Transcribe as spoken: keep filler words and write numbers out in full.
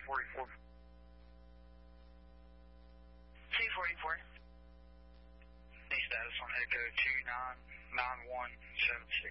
forty-four. two forty-four. Any status on Echo two nine nine one seven six?